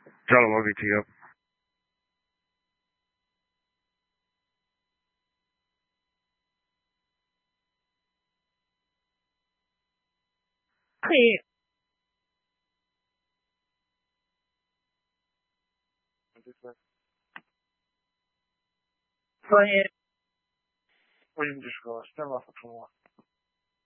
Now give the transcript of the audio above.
चलो अभी ठीक है। Okay. Go ahead. Будем дешево, что вас